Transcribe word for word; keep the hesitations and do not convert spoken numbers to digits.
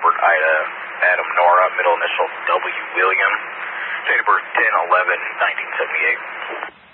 Robert Ida Adam Nora, middle initial W William, date of birth ten eleven nineteen seventy-eight.